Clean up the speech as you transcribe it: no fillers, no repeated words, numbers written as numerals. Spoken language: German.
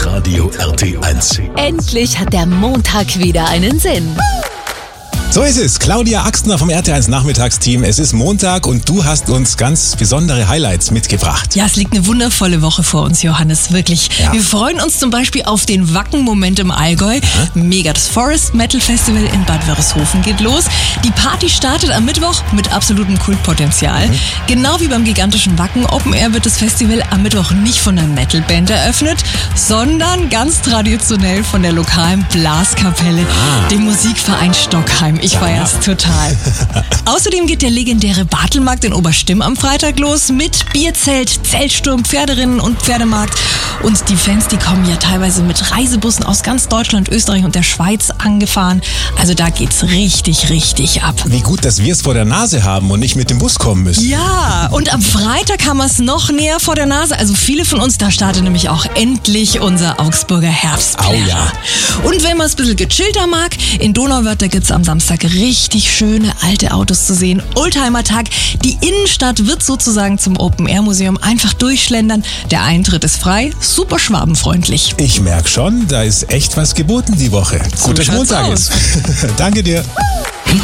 Hitradio RT1. Endlich hat der Montag wieder einen Sinn. So ist es. Claudia Axtner vom RT1 Nachmittagsteam. Es ist Montag und du hast uns ganz besondere Highlights mitgebracht. Ja, es liegt eine wundervolle Woche vor uns, Johannes, wirklich. Ja. Wir freuen uns zum Beispiel auf den Wacken-Moment im Allgäu. Mega, das Forest Metal Festival in Bad Wörishofen geht los. Die Party startet am Mittwoch mit absolutem Kultpotenzial. Genau wie beim gigantischen Wacken Open Air wird das Festival am Mittwoch nicht von einer Metal-Band eröffnet, sondern ganz traditionell von der lokalen Blaskapelle, dem Musikverein Stockheim. Ich feier's total. Außerdem geht der legendäre Bartelmarkt in Oberstimm am Freitag los mit Bierzelt, Zeltsturm, Pferderinnen und Pferdemarkt. Und die Fans, die kommen ja teilweise mit Reisebussen aus ganz Deutschland, Österreich und der Schweiz angefahren. Also da geht's richtig, richtig ab. Wie gut, dass wir es vor der Nase haben und nicht mit dem Bus kommen müssen. Ja, und am Freitag haben wir es noch näher vor der Nase. Also viele von uns, da startet nämlich auch endlich unser Augsburger Herbstplärrer. Oh ja. Und wenn man es ein bisschen gechillter mag, in Donauwörth, da gibt's am Samstag richtig schöne alte Autos zu sehen. Oldtimer-Tag. Die Innenstadt wird sozusagen zum Open-Air-Museum. Einfach durchschlendern. Der Eintritt ist frei. Super schwabenfreundlich. Ich merke schon, da ist echt was geboten die Woche. Gut, dass schaut's Montag aus. ist. Danke dir.